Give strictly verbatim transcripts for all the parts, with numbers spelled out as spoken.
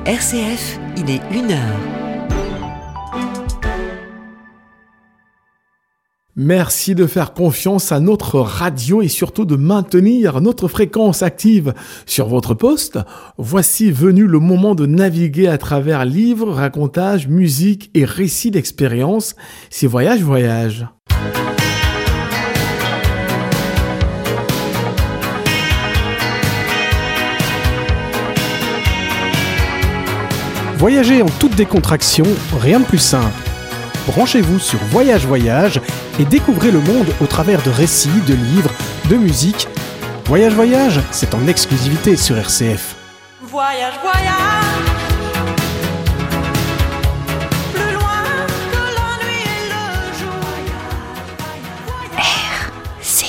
R C F, il est une heure. Merci de faire confiance à notre radio et surtout de maintenir notre fréquence active sur votre poste. Voici venu le moment de naviguer à travers livres, racontages, musique et récits d'expérience. C'est Voyage Voyage. Voyager en toute décontraction, rien de plus simple. Branchez-vous sur Voyage Voyage et découvrez le monde au travers de récits, de livres, de musique. Voyage Voyage, c'est en exclusivité sur R C F. Voyage, voyage, plus loin que la nuit et le jour. R C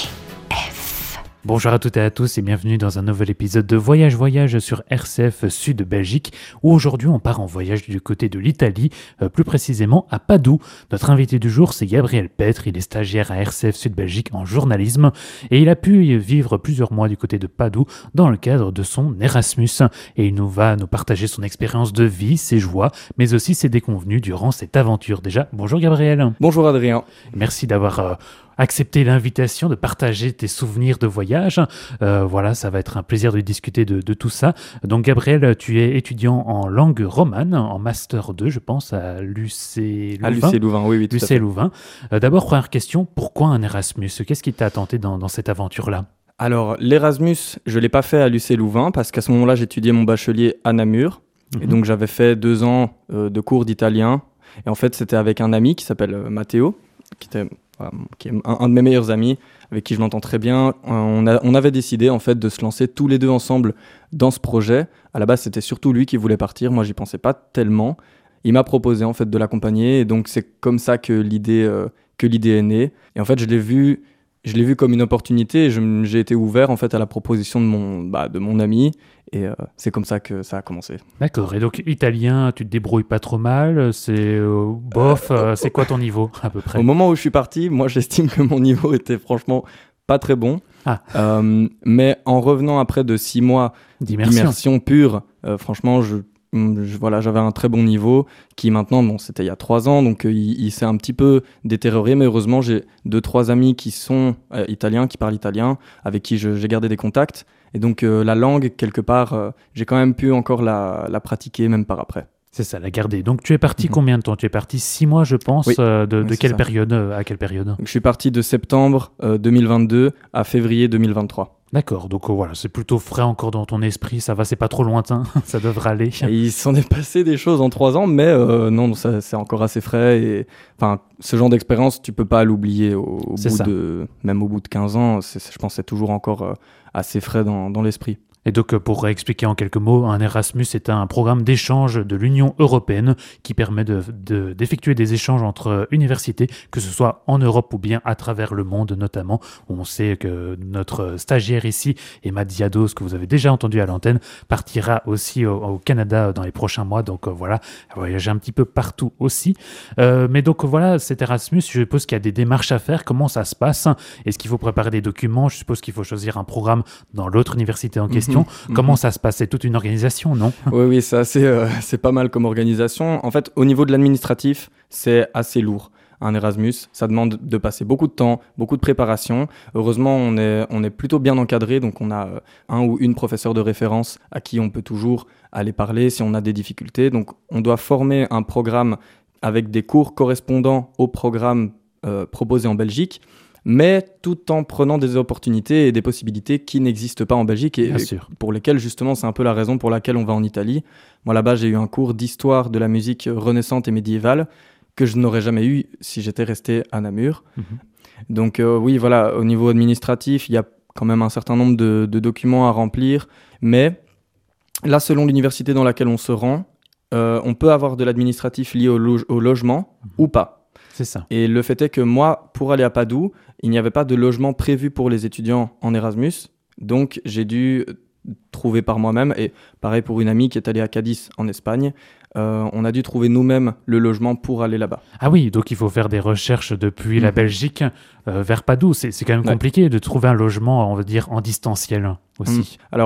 F. Bonjour à toutes et à tous et bienvenue dans un nouvel épisode de Voyage Voyage sur R C F Sud Belgique, où aujourd'hui on part en voyage du côté de l'Italie, euh, plus précisément à Padoue. Notre invité du jour, c'est Gabriel Petre, il est stagiaire à R C F Sud Belgique en journalisme et il a pu vivre plusieurs mois du côté de Padoue dans le cadre de son Erasmus. Et il nous va nous partager son expérience de vie, ses joies, mais aussi ses déconvenues durant cette aventure. Déjà, bonjour Gabriel. Bonjour Adrien. Merci d'avoir euh, accepté l'invitation de partager tes souvenirs de voyage. Euh, voilà, ça va être un plaisir de discuter de, de tout ça. Donc Gabriel, tu es étudiant en langue romane, en Master deux, je pense, à l'U C Louvain. À l'U C Louvain, oui, oui, tout à fait. l'U C Louvain. Euh, d'abord, première question, pourquoi un Erasmus ? Qu'est-ce qui t'a tenté dans, dans cette aventure-là ? Alors, l'Erasmus, je ne l'ai pas fait à l'U C Louvain parce qu'à ce moment-là, j'étudiais mon bachelier à Namur. Mm-hmm. Et donc, j'avais fait deux ans euh, de cours d'italien. Et en fait, c'était avec un ami qui s'appelle euh, Matteo, qui était... qui est un, un de mes meilleurs amis, avec qui je m'entends très bien. On, a, on avait décidé en fait de se lancer tous les deux ensemble dans ce projet. À la base, c'était surtout lui qui voulait partir. Moi, j'y pensais pas tellement. Il m'a proposé en fait de l'accompagner, et donc c'est comme ça que l'idée euh, que l'idée est née. Et en fait, je l'ai vu, je l'ai vu comme une opportunité. Et je, j'ai été ouvert en fait à la proposition de mon, bah, de mon ami. Et euh, c'est comme ça que ça a commencé. D'accord. Et donc, italien, tu te débrouilles pas trop mal. C'est euh, bof. Euh, c'est quoi ton niveau, à peu près ? Au moment où je suis parti, moi, j'estime que mon niveau était franchement pas très bon. Ah. Euh, mais en revenant après de six mois d'immersion, d'immersion pure, euh, franchement, je, je, voilà, j'avais un très bon niveau qui maintenant, bon, c'était il y a trois ans, donc euh, il, il s'est un petit peu détérioré. Mais heureusement, j'ai deux, trois amis qui sont euh, italiens, qui parlent italien, avec qui je, j'ai gardé des contacts. Et donc euh, la langue, quelque part, euh, j'ai quand même pu encore la, la pratiquer, même par après. C'est ça, la garder. Donc tu es parti mmh. combien de temps ? Tu es parti six mois, je pense. Oui. euh, de, oui, de quelle ça. période euh, à quelle période ? Donc, je suis parti de septembre euh, deux mille vingt-deux à février deux mille vingt-trois. D'accord, donc euh, voilà, c'est plutôt frais encore dans ton esprit, ça va, c'est pas trop lointain, ça devrait aller. Et il s'en est passé des choses en trois ans, mais euh, non, ça, c'est encore assez frais. Et, enfin, ce genre d'expérience, tu peux pas l'oublier au, au bout de, même au bout de quinze ans, c'est, je pense que c'est toujours encore euh, assez frais dans, dans l'esprit. Et donc, pour expliquer en quelques mots, un Erasmus est un programme d'échange de l'Union européenne qui permet de, de, d'effectuer des échanges entre universités, que ce soit en Europe ou bien à travers le monde notamment. On sait que notre stagiaire ici, Emma Diados, que vous avez déjà entendu à l'antenne, partira aussi au, au Canada dans les prochains mois. Donc euh, voilà, voyager un petit peu partout aussi. Euh, mais donc voilà, cet Erasmus, je suppose qu'il y a des démarches à faire. Comment ça se passe ? Est-ce qu'il faut préparer des documents ? Je suppose qu'il faut choisir un programme dans l'autre université en question. Mmh. Comment mmh. ça se passe ? C'est toute une organisation, non ? Oui, oui, c'est, assez, euh, c'est pas mal comme organisation. En fait, au niveau de l'administratif, c'est assez lourd. Un Erasmus, ça demande de passer beaucoup de temps, beaucoup de préparation. Heureusement, on est, on est plutôt bien encadré, donc on a un ou une professeur de référence à qui on peut toujours aller parler si on a des difficultés. Donc, on doit former un programme avec des cours correspondant au programme euh, proposé en Belgique, mais tout en prenant des opportunités et des possibilités qui n'existent pas en Belgique et pour lesquelles, justement, c'est un peu la raison pour laquelle on va en Italie. Moi, là-bas, j'ai eu un cours d'histoire de la musique renaissante et médiévale que je n'aurais jamais eu si j'étais resté à Namur. Mmh. Donc, euh, oui, voilà, au niveau administratif, il y a quand même un certain nombre de, de documents à remplir, mais là, selon l'université dans laquelle on se rend, euh, on peut avoir de l'administratif lié au, lo- au logement mmh. ou pas. C'est ça. Et le fait est que moi, pour aller à Padoue, il n'y avait pas de logement prévu pour les étudiants en Erasmus. Donc, j'ai dû trouver par moi-même. Et pareil pour une amie qui est allée à Cadiz en Espagne. Euh, on a dû trouver nous-mêmes le logement pour aller là-bas. Ah oui, donc il faut faire des recherches depuis mmh. la Belgique euh, vers Padoue. C'est, c'est quand même ouais. compliqué de trouver un logement, on va dire, en distanciel aussi. Mmh. Alors,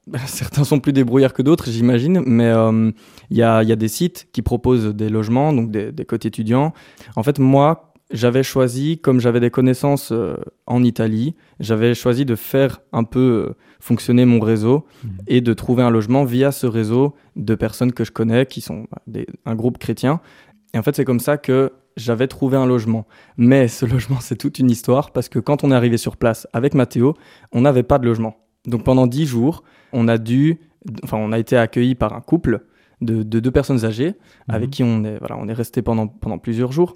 certains sont plus débrouillards que d'autres, j'imagine, mais euh, il y a, il y a des sites qui proposent des logements, donc des, des cotes étudiants. En fait, moi, j'avais choisi, comme j'avais des connaissances euh, en Italie, j'avais choisi de faire un peu euh, fonctionner mon réseau Mmh. et de trouver un logement via ce réseau de personnes que je connais, qui sont bah, des, un groupe chrétien. Et en fait, c'est comme ça que j'avais trouvé un logement. Mais ce logement, c'est toute une histoire, parce que quand on est arrivé sur place avec Mathéo, on n'avait pas de logement. Donc pendant dix jours, on a dû, enfin, on a été accueillis par un couple de, de deux personnes âgées, Mmh. avec qui on est, voilà, on est resté pendant, pendant plusieurs jours,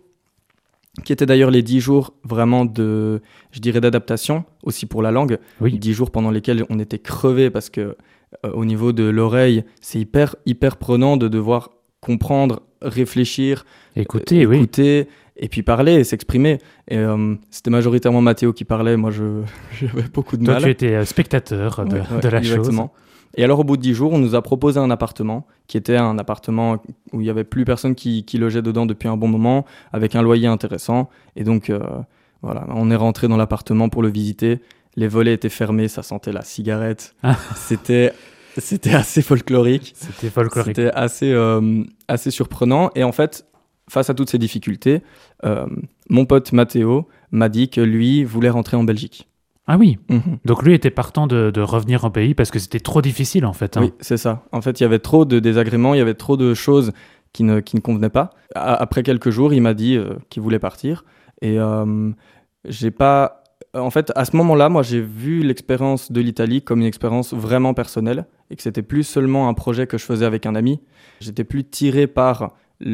qui étaient d'ailleurs les dix jours vraiment de, je dirais, d'adaptation, aussi pour la langue. Oui. dix jours pendant lesquels on était crevés, parce que euh, au niveau de l'oreille, c'est hyper, hyper prenant de devoir comprendre, réfléchir, Écoutez, euh, oui. écouter, et puis parler et s'exprimer. Et euh, c'était majoritairement Mathéo qui parlait, moi je, j'avais beaucoup de Toi, mal. tu étais euh, spectateur de, Ouais, ouais, de la exactement. Et alors, au bout de dix jours, on nous a proposé un appartement, qui était un appartement où il n'y avait plus personne qui, qui logeait dedans depuis un bon moment, avec un loyer intéressant. Et donc, euh, voilà, on est rentré dans l'appartement pour le visiter. Les volets étaient fermés, ça sentait la cigarette. Ah. C'était, c'était assez folklorique. chose. C'était folklorique. C'était assez, euh, assez surprenant. Et en fait, face à toutes ces difficultés, euh, mon pote Mathéo m'a dit que lui voulait rentrer en Belgique. Ah oui. Mhm. Donc lui était partant de, de revenir au pays parce que c'était trop difficile en fait. Hein. Oui, c'est ça. En fait, il y avait trop de désagréments, il y avait trop de choses qui ne, qui ne convenaient pas. A- Après quelques jours, il m'a dit euh, qu'il voulait partir. Et euh, j'ai pas... En fait, à ce moment-là, moi, j'ai vu l'expérience de l'Italie comme une expérience vraiment personnelle et que c'était plus seulement un projet que je faisais avec un ami. J'étais plus tiré par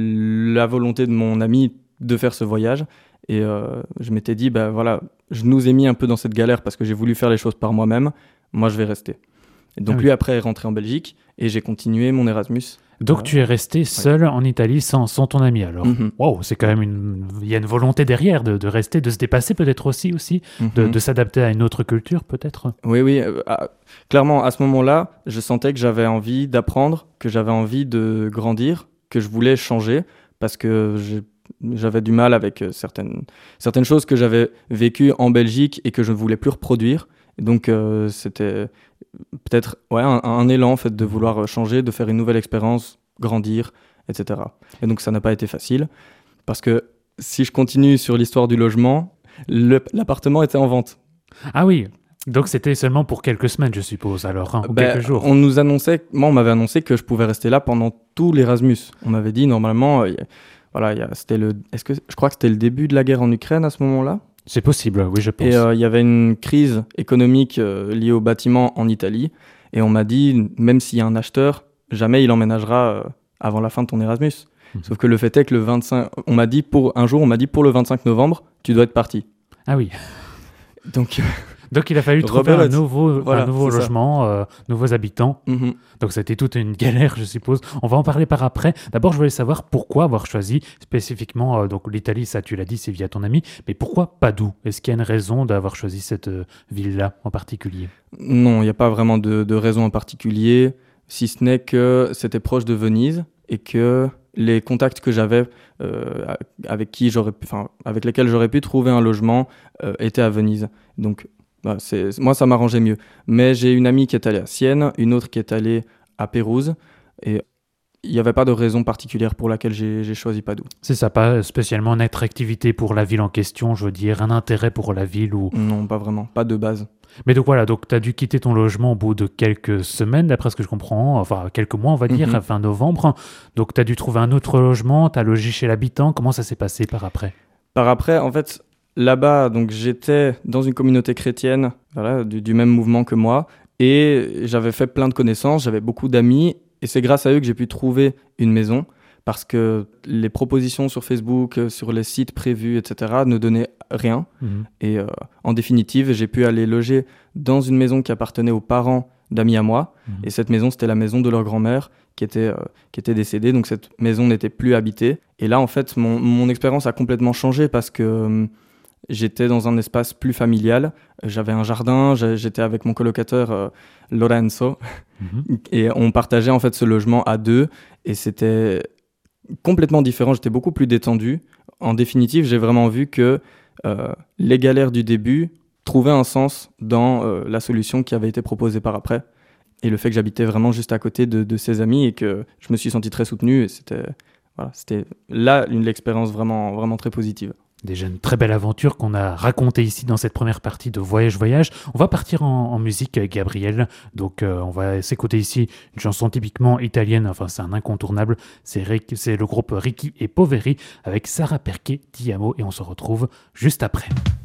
la volonté de mon ami de faire ce voyage. Et euh, je m'étais dit, ben voilà, je nous ai mis un peu dans cette galère parce que j'ai voulu faire les choses par moi-même. Moi, je vais rester. Et donc Ah oui. lui, après, est rentré en Belgique et j'ai continué mon Erasmus. Donc Euh, tu es resté seul en Italie sans, sans ton ami alors. Mhm. Wow, c'est quand même une... Il y a une volonté derrière de, de rester, de se dépasser peut-être aussi, aussi de, Mhm. de s'adapter à une autre culture peut-être. Oui, oui. euh, ah, clairement, à ce moment-là, je sentais que j'avais envie d'apprendre, que j'avais envie de grandir, que je voulais changer parce que j'ai- j'avais du mal avec euh, certaines, certaines choses que j'avais vécues en Belgique et que je ne voulais plus reproduire. Et donc, euh, c'était peut-être ouais, un, un élan en fait, de vouloir changer, de faire une nouvelle expérience, grandir, et cetera. Et donc, ça n'a pas été facile parce que si je continue sur l'histoire du logement, le- l'appartement était en vente. Ah oui, donc c'était seulement pour quelques semaines je suppose alors, hein, ou Ben, quelques jours. On nous annonçait, moi on m'avait annoncé que je pouvais rester là pendant tout l'Erasmus. On m'avait dit normalement, euh, y a- voilà, y a- c'était le, est-ce que je crois que c'était le début de la guerre en Ukraine à ce moment-là. C'est possible, oui je pense. Et euh, il y avait une crise économique euh, liée au bâtiment en Italie. Et on m'a dit, même s'il y a un acheteur, jamais il emménagera euh, avant la fin de ton Erasmus. Mhm. Sauf que le fait est que le vingt-cinq, on m'a dit pour un jour, on m'a dit pour le vingt-cinq novembre, tu dois être parti. Ah oui. Donc, Donc il a fallu trouver un Rebelote. nouveau, Voilà, un nouveau c'est ça. logement, euh, nouveaux habitants. mhm. Donc c'était toute une galère, je suppose. On va en parler par après. D'abord, je voulais savoir pourquoi avoir choisi spécifiquement euh, donc l'Italie, ça tu l'as dit, c'est via ton ami, mais pourquoi Padoue? Est-ce qu'il y a une raison d'avoir choisi cette euh, ville-là en particulier? Non, il n'y a pas vraiment de, de raison en particulier, si ce n'est que c'était proche de Venise et que les contacts que j'avais, euh, avec qui j'aurais, pu- enfin, avec lesquels j'aurais pu trouver un logement, euh, étaient à Venise. Donc, bah, c'est, moi, ça m'arrangeait mieux. Mais j'ai une amie qui est allée à Sienne, une autre qui est allée à Pérouse, et il n'y avait pas de raison particulière pour laquelle j'ai, j'ai choisi Padoue. C'est ça, pas spécialement une attractivité pour la ville en question, je veux dire, un intérêt pour la ville ou... Non, pas vraiment, pas de base. Mais donc voilà, donc tu as dû quitter ton logement au bout de quelques semaines, d'après ce que je comprends, enfin quelques mois on va dire, Mhm. à fin novembre. Donc tu as dû trouver un autre logement, tu as logé chez l'habitant, comment ça s'est passé par après? Par après, en fait, là-bas, donc j'étais dans une communauté chrétienne, voilà, du, du même mouvement que moi, et j'avais fait plein de connaissances, j'avais beaucoup d'amis, et c'est grâce à eux que j'ai pu trouver une maison, parce que les propositions sur Facebook, euh, sur les sites prévus, et cetera, ne donnaient rien. Mhm. Et euh, en définitive, j'ai pu aller loger dans une maison qui appartenait aux parents d'amis à moi, Mhm. et cette maison, c'était la maison de leur grand-mère qui était, euh, qui était décédée, donc cette maison n'était plus habitée. Et là, en fait, mon, mon expérience a complètement changé parce que euh, j'étais dans un espace plus familial. J'avais un jardin, j'ai- j'étais avec mon colocateur euh, Lorenzo, Mhm. et on partageait en fait ce logement à deux, et c'était complètement différent. J'étais beaucoup plus détendu. En définitive, j'ai vraiment vu que euh, les galères du début trouvaient un sens dans euh, la solution qui avait été proposée par après. et le fait que j'habitais vraiment juste à côté de, de ses amis et que je me suis senti très soutenu. Et c'était, voilà, c'était là une expérience vraiment, vraiment très positive. Déjà une très belle aventure qu'on a racontée ici dans cette première partie de Voyage Voyage. On va partir en, en musique, Gabriel. Donc euh, on va s'écouter ici une chanson typiquement italienne, enfin c'est un incontournable. C'est, Rick, c'est le groupe Ricky et Poveri avec Sarah Perché, Ti amo, et on se retrouve juste après.